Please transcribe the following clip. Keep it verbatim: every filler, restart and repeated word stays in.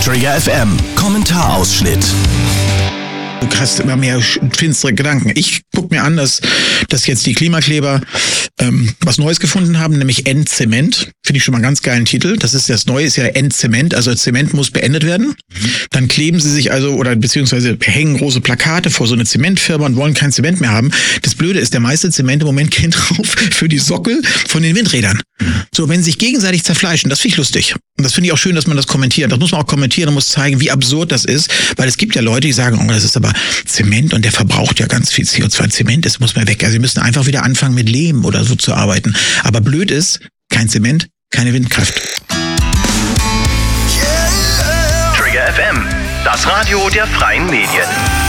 Trigger F M Kommentarausschnitt. Du hast immer mehr finstere Gedanken. Ich guck mir an, dass, dass jetzt die Klimakleber ähm, was Neues gefunden haben, nämlich Endzement. Finde ich schon mal einen ganz geilen Titel. Das ist das Neue, ist ja Endzement. Also Zement muss beendet werden. Mhm. Dann kleben sie sich also oder beziehungsweise hängen große Plakate vor so eine Zementfirma und wollen kein Zement mehr haben. Das Blöde ist, der meiste Zement im Moment geht drauf für die Sockel von den Windrädern. Mhm. So, wenn sie sich gegenseitig zerfleischen, das finde ich lustig. Und das finde ich auch schön, dass man das kommentiert. Das muss man auch kommentieren und muss zeigen, wie absurd das ist. Weil es gibt ja Leute, die sagen, oh, das ist aber Zement und der verbraucht ja ganz viel C O zwei. Zement, das muss man weg. Also sie müssen einfach wieder anfangen mit Lehm oder so zu arbeiten. Aber blöd ist, kein Zement, keine Windkraft. Trigger F M, das Radio der freien Medien.